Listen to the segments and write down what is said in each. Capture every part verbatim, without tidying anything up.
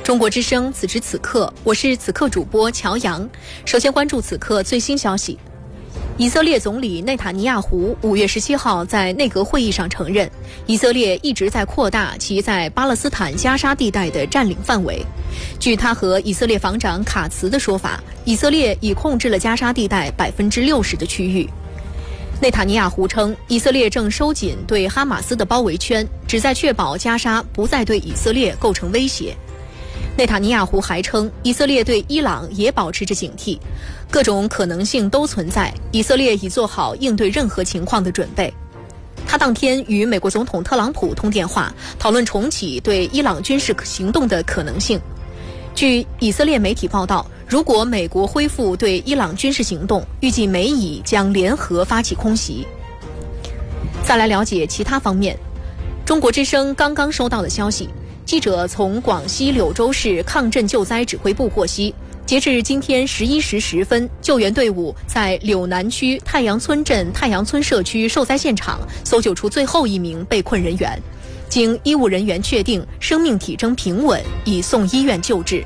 中国之声，此时此刻，我是此刻主播乔阳。首先关注此刻最新消息。以色列总理内塔尼亚胡五月十七号在内阁会议上承认，以色列一直在扩大其在巴勒斯坦加沙地带的占领范围。据他和以色列防长卡茨的说法，以色列已控制了加沙地带百分之六十的区域。内塔尼亚胡称，以色列正收紧对哈马斯的包围圈，旨在确保加沙不再对以色列构成威胁。内塔尼亚胡还称，以色列对伊朗也保持着警惕，各种可能性都存在，以色列已做好应对任何情况的准备。他当天与美国总统特朗普通电话，讨论重启对伊朗军事行动的可能性。据以色列媒体报道，如果美国恢复对伊朗军事行动，预计美以将联合发起空袭。再来了解其他方面，中国之声刚刚收到的消息，记者从广西柳州市抗震救灾指挥部获悉，截至今天十一时十分，救援队伍在柳南区太阳村镇太阳村社区受灾现场搜救出最后一名被困人员，经医务人员确定生命体征平稳，已送医院救治。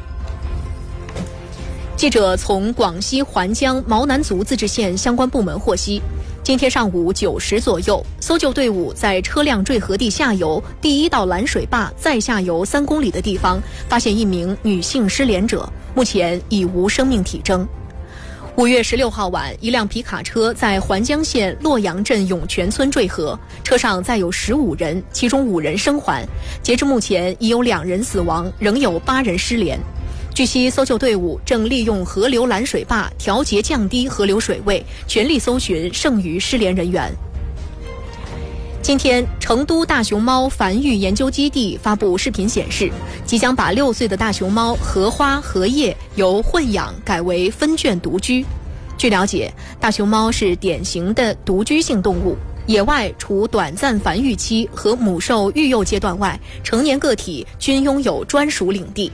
记者从广西环江毛南族自治县相关部门获悉，今天上午九时左右，搜救队伍在车辆坠河地下游第一道拦水坝再下游三公里的地方发现一名女性失联者，目前已无生命体征。五月十六号晚，一辆皮卡车在环江县洛阳镇涌泉村坠河，车上载有十五人，其中五人生还。截至目前，已有两人死亡，仍有八人失联。据悉，搜救队伍正利用河流拦水坝调节降低河流水位，全力搜寻剩余失联人员。今天，成都大熊猫繁育研究基地发布视频显示，即将把六岁的大熊猫荷花、荷叶由混养改为分圈独居。据了解，大熊猫是典型的独居性动物，野外除短暂繁育期和母兽育幼阶段外，成年个体均拥有专属领地。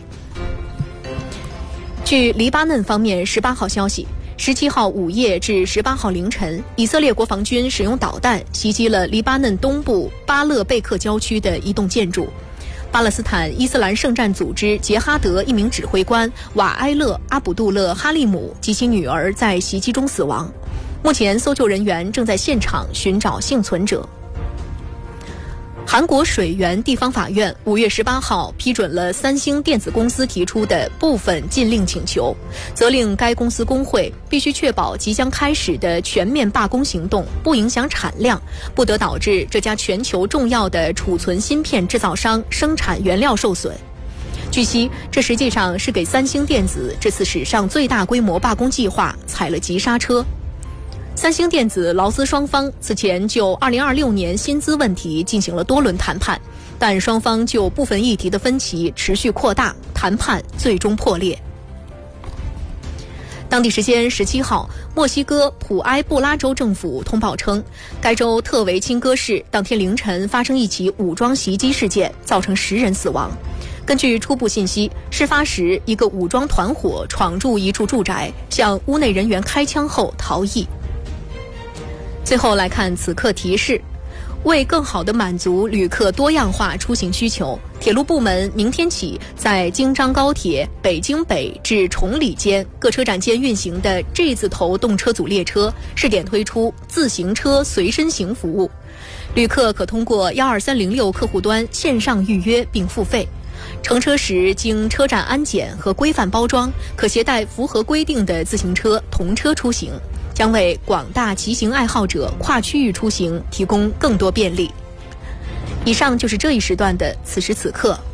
据黎巴嫩方面十八号消息，十七号午夜至十八号凌晨，以色列国防军使用导弹袭击了黎巴嫩东部巴勒贝克郊区的一栋建筑。巴勒斯坦伊斯兰圣战组织杰哈德一名指挥官瓦埃勒·阿卜杜勒·哈利姆及其女儿在袭击中死亡。目前，搜救人员正在现场寻找幸存者。韩国水源地方法院五月十八号批准了三星电子公司提出的部分禁令请求，责令该公司工会必须确保即将开始的全面罢工行动不影响产量，不得导致这家全球重要的储存芯片制造商生产原料受损。据悉，这实际上是给三星电子这次史上最大规模罢工计划踩了急刹车。三星电子劳资双方此前就二零二六年薪资问题进行了多轮谈判，但双方就部分议题的分歧持续扩大，谈判最终破裂。当地时间十七号，墨西哥普埃布拉州政府通报称，该州特维钦戈市当天凌晨发生一起武装袭击事件，造成十人死亡。根据初步信息，事发时一个武装团伙闯入一处住宅，向屋内人员开枪后逃逸。最后来看此刻提示，为更好地满足旅客多样化出行需求，铁路部门明天起在京张高铁北京北至崇礼间各车站间运行的 G 字头动车组列车试点推出自行车随身行服务，旅客可通过一二三零六客户端线上预约并付费。乘车时经车站安检和规范包装，可携带符合规定的自行车同车出行，将为广大骑行爱好者跨区域出行提供更多便利。以上就是这一时段的此时此刻，